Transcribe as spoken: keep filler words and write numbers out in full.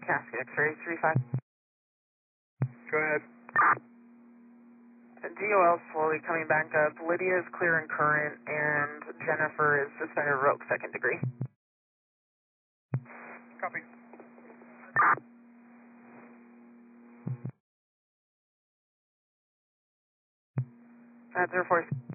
Cascade X-ray three five. Go ahead. D O L slowly coming back up. Lydia is clear and current, and Jennifer is suspended rope second degree. Copy. That's Air Force.